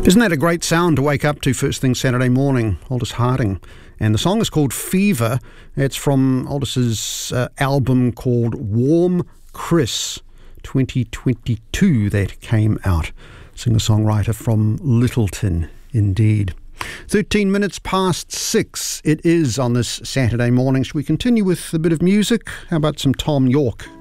Isn't that a great sound to wake up to first thing Saturday morning? Aldous Harding. And the song is called Fever. It's from Aldous's album called Warm Chris 2022 that came out. Singer-songwriter from Littleton, indeed. 13 minutes past 6 it is on this Saturday morning. Shall we continue with a bit of music? How about some Tom York?